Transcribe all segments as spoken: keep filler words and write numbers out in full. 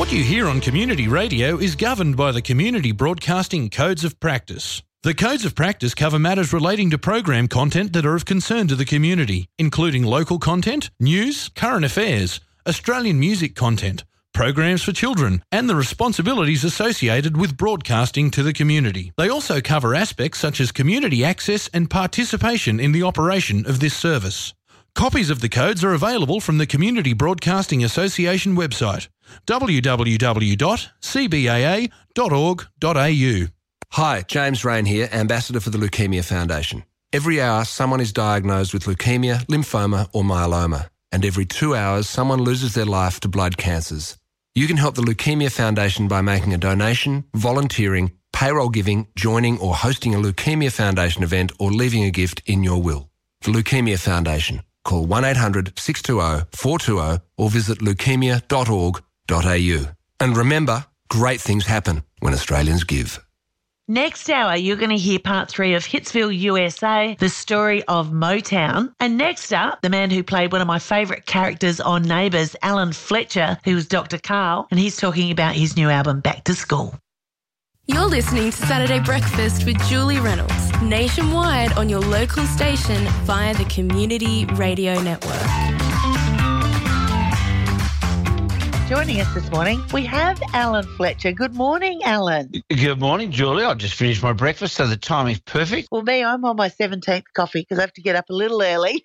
What you hear on community radio is governed by the Community Broadcasting Codes of Practice. The Codes of Practice cover matters relating to program content that are of concern to the community, including local content, news, current affairs, Australian music content, programs for children, and the responsibilities associated with broadcasting to the community. They also cover aspects such as community access and participation in the operation of this service. Copies of the codes are available from the Community Broadcasting Association website, w w w dot c b a a dot org dot a u. Hi, James Rain here, Ambassador for the Leukaemia Foundation. Every hour, someone is diagnosed with leukaemia, lymphoma or myeloma, and every two hours, someone loses their life to blood cancers. You can help the Leukaemia Foundation by making a donation, volunteering, payroll giving, joining or hosting a Leukaemia Foundation event or leaving a gift in your will. The Leukaemia Foundation. Call one eight hundred six two zero four two zero or visit leukemia dot org dot a u. And remember, great things happen when Australians give. Next hour, you're going to hear part three of Hitsville, U S A, the story of Motown. And next up, the man who played one of my favourite characters on Neighbours, Alan Fletcher, who was Doctor Carl, and he's talking about his new album, Back to School. You're listening to Saturday Breakfast with Julie Reynolds, nationwide on your local station via the Community Radio Network. Joining us this morning, we have Alan Fletcher. Good morning, Alan. Good morning, Julie. I just finished my breakfast, so the timing's perfect. Well, me, I'm on my seventeenth coffee because I have to get up a little early.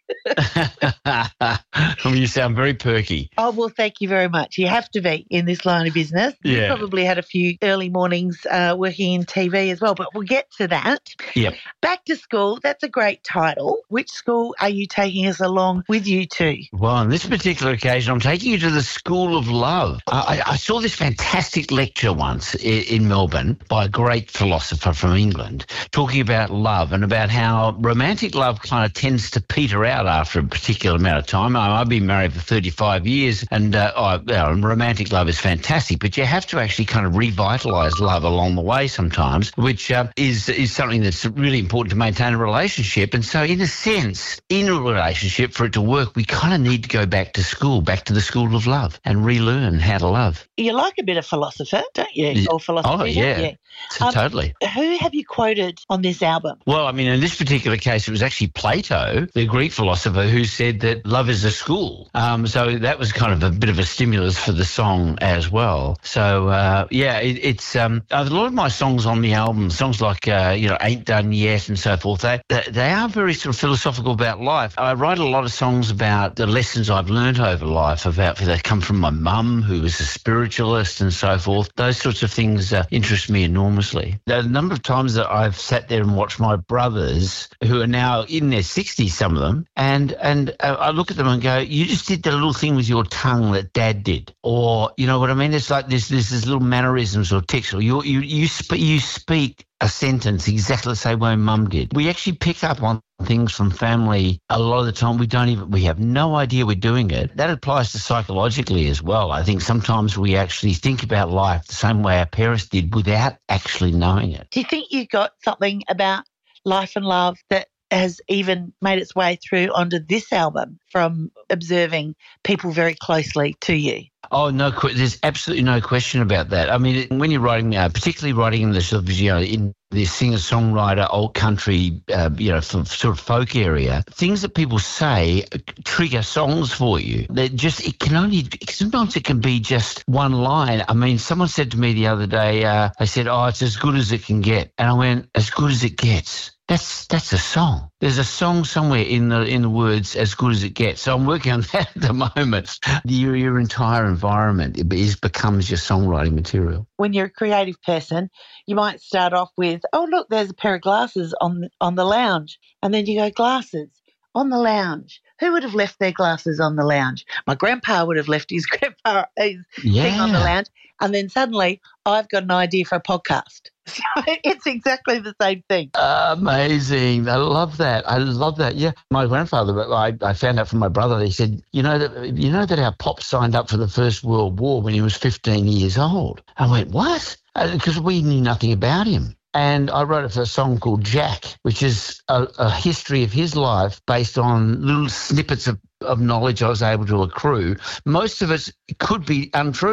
Well, you sound very perky. Oh, well, thank you very much. You have to be in this line of business. Yeah. You probably had a few early mornings uh, working in T V as well, but we'll get to that. Yep. Back to School, that's a great title. Which school are you taking us along with you to? Well, on this particular occasion, I'm taking you to the School of Love. I, I saw this fantastic lecture once in, in Melbourne by a great philosopher from England talking about love and about how romantic love kind of tends to peter out after a particular amount of time. I, I've been married for thirty-five years and uh, I, uh, romantic love is fantastic, but you have to actually kind of revitalise love along the way sometimes, which uh, is, is something that's really important to maintain a relationship. And so in a sense, in a relationship, for it to work, we kind of need to go back to school, back to the School of Love and relearn how to love. You like a bit of philosopher, don't you? Yeah. Or philosophy, oh, yeah. don't you? So Um, totally. Who have you quoted on this album? Well, I mean, in this particular case, it was actually Plato, the Greek philosopher, who said that love is a school. Um, so that was kind of a bit of a stimulus for the song as well. So, uh, yeah, it, it's um, a lot of my songs on the album, songs like, uh, you know, Ain't Done Yet and so forth, they, they are very sort of philosophical about life. I write a lot of songs about the lessons I've learned over life, about they come from my mum, who was a spiritualist and so forth. Those sorts of things uh, interest me enormously. The number of times that I've sat there and watched my brothers, who are now in their sixties, some of them, and and uh, I look at them and go, you just did the little thing with your tongue that Dad did. Or, you know what I mean? It's like this, this, this little mannerisms or tics, or you, you, you, sp- you speak a sentence exactly the same way Mum did. We actually pick up on things from family a lot of the time. We don't even, we have no idea we're doing it. That applies to psychologically as well. I think sometimes we actually think about life the same way our parents did without actually knowing it. Do you think you got something about life and love that has even made its way through onto this album from observing people very closely to you? Oh, no, there's absolutely no question about that. I mean, when you're writing, uh, particularly writing in the sort of, you know, in the singer-songwriter, old country, uh, you know, sort of folk area, things that people say trigger songs for you. They just, it can only, sometimes it can be just one line. I mean, someone said to me the other day, uh, they said, oh, it's as good as it can get. And I went, as good as it gets? That's that's a song. There's a song somewhere in the in the words, as good as it gets. So I'm working on that at the moment. Your, your entire environment is becomes your songwriting material. When you're a creative person, you might start off with, oh, look, there's a pair of glasses on on the lounge. And then you go, glasses on the lounge. Who would have left their glasses on the lounge? My grandpa would have left his grandpa his Yeah. thing on the lounge. And then suddenly I've got an idea for a podcast. So it's exactly the same thing. Amazing. I love that. I love that. Yeah. My grandfather, I, I found out from my brother, he said, you know, that, you know that our pop signed up for the First World War when he was fifteen years old. I went, what? Because we knew nothing about him. And I wrote a song called Jack, which is a, a history of his life based on little snippets of, of knowledge I was able to accrue. Most of it could be untrue.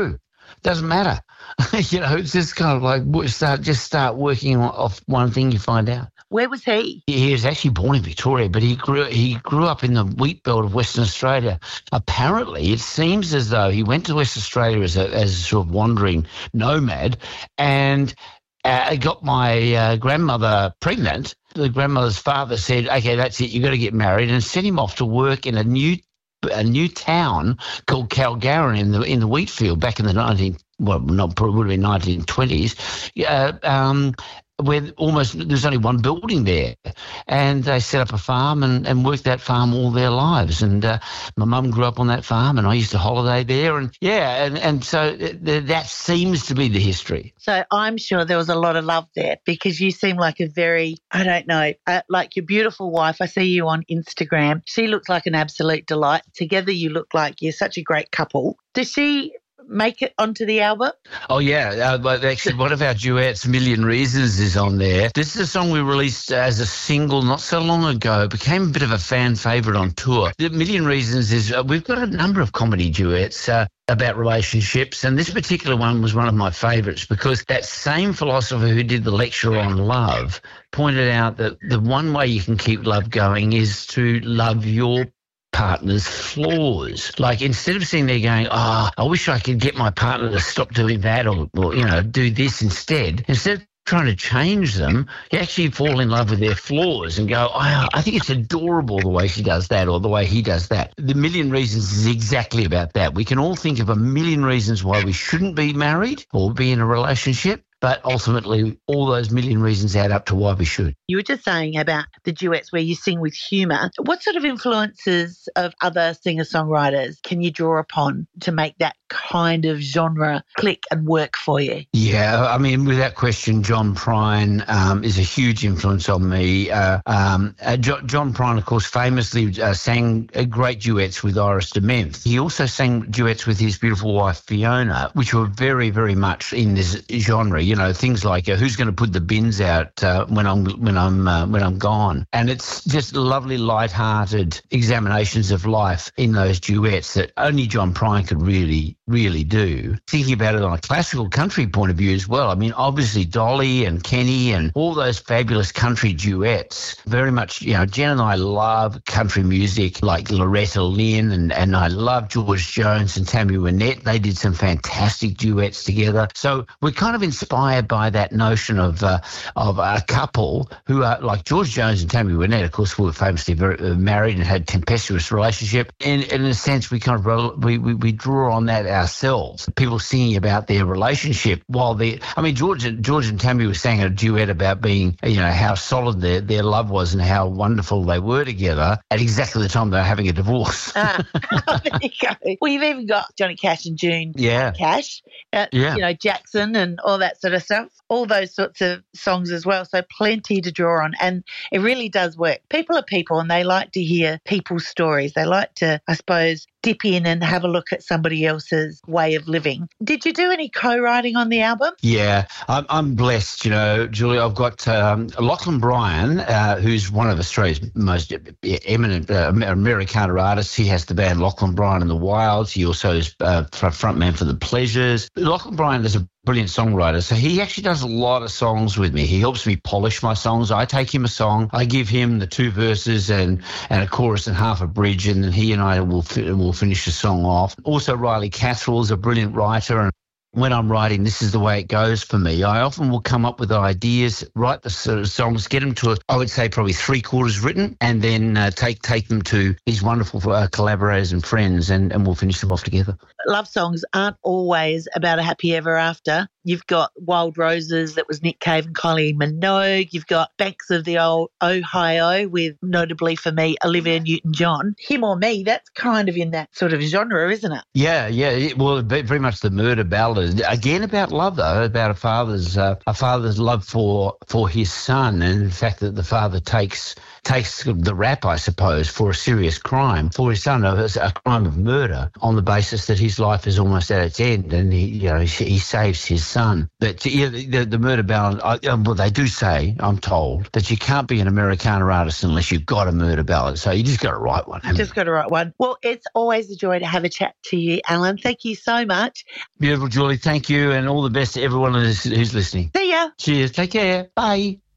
Doesn't matter. You know, it's just kind of like start just start working off one thing you find out. Where was he? He was actually born in Victoria, but he grew he grew up in the wheat belt of Western Australia. Apparently, it seems as though he went to Western Australia as a, as a sort of wandering nomad, and uh, got my uh, grandmother pregnant. The grandmother's father said, "Okay, that's it. You got to get married," and sent him off to work in a new a new town called Calgary in the in the wheat field back in the nineteen well not probably would have been nineteen twenties. Uh, um, where almost there's only one building there, and they set up a farm and, and worked that farm all their lives. And uh, my mum grew up on that farm, and I used to holiday there. And yeah, and, and so th- that seems to be the history. So I'm sure there was a lot of love there, because you seem like a very, I don't know, uh, like your beautiful wife. I see you on Instagram. She looks like an absolute delight. Together you look like you're such a great couple. Does she make it onto the album? Oh, yeah. Uh, but actually, one of our duets, Million Reasons, is on there. This is a song we released as a single not so long ago. It became a bit of a fan favourite on tour. The Million Reasons is, uh, we've got a number of comedy duets uh, about relationships, and this particular one was one of my favourites because that same philosopher who did the lecture on love pointed out that the one way you can keep love going is to love your partner's flaws. Like, instead of sitting there going, oh, I wish I could get my partner to stop doing that, or, or you know, do this instead, instead of trying to change them, you actually fall in love with their flaws and go, oh, I think it's adorable the way she does that or the way he does that. The Million Reasons is exactly about that. We can all think of a million reasons why we shouldn't be married or be in a relationship, but ultimately all those million reasons add up to why we should. You were just saying about the duets where you sing with humour. What sort of influences of other singer-songwriters can you draw upon to make that kind of genre click and work for you? Yeah, I mean, without question, John Prine um, is a huge influence on me. Uh, um, uh, jo- John Prine, of course, famously uh, sang uh, great duets with Iris DeMenth. He also sang duets with his beautiful wife, Fiona, which were very, very much in this genre. You know, things like uh, who's going to put the bins out uh, when I'm when I'm uh, when I'm gone, and it's just lovely, light-hearted examinations of life in those duets that only John Prine could really, really do. Thinking about it on a classical country point of view as well. I mean, obviously Dolly and Kenny and all those fabulous country duets. Very much, you know, Jen and I love country music like Loretta Lynn, and and I love George Jones and Tammy Wynette. They did some fantastic duets together. So we're kind of inspired by that notion of uh, of a couple who are like George Jones and Tammy Wynette, of course, were famously very, uh, married and had a tempestuous relationship. And, and in a sense, we kind of we, we, we draw on that ourselves. People singing about their relationship while they, I mean, George and George and Tammy were saying a duet about being, you know, how solid their, their love was and how wonderful they were together at exactly the time they were having a divorce. Ah, there you go. Well, you've even got Johnny Cash and June yeah. Cash, uh, yeah. you know, Jackson and all that sort of stuff, all those sorts of songs as well. So plenty to draw on, and it really does work. People are people, and they like to hear people's stories. They like to, I suppose, dip in and have a look at somebody else's way of living. Did you do any co-writing on the album? Yeah, I'm, I'm blessed, you know, Julie. I've got um, Lachlan Bryan, uh, who's one of Australia's most eminent uh, Americana artists. He has the band Lachlan Bryan and the Wilds. He also is uh, frontman for The Pleasures. Lachlan Bryan is a brilliant songwriter. So he actually does a lot of songs with me. He helps me polish my songs. I take him a song, I give him the two verses and, and a chorus and half a bridge, and then he and I will, will finish the song off. Also, Riley Catherall is a brilliant writer, and when I'm writing, this is the way it goes for me. I often will come up with ideas, write the sort of songs, get them to, I would say, probably three quarters written, and then uh, take take them to these wonderful uh, collaborators and friends, and, and we'll finish them off together. Love songs aren't always about a happy ever after. You've got Wild Roses, that was Nick Cave and Kylie Minogue. You've got Banks of the Old Ohio with, notably for me, Olivia Newton-John. Him or Me, that's kind of in that sort of genre, isn't it? Yeah, yeah. It, well, very much the murder ballad. Again, about love, though, about a father's uh, a father's love for for his son, and the fact that the father takes takes the rap, I suppose, for a serious crime for his son, a, a crime of murder, on the basis that his life is almost at its end, and he, you know, he saves his son. That yeah, the, the murder ballad. I, um, well, they do say, I'm told, that you can't be an Americana artist unless you've got a murder ballad. So you just got to write one. Just got to write one. Well, it's always a joy to have a chat to you, Alan. Thank you so much. Beautiful, Julie. Thank you, and all the best to everyone who's, who's listening. See ya. Cheers. Take care. Bye.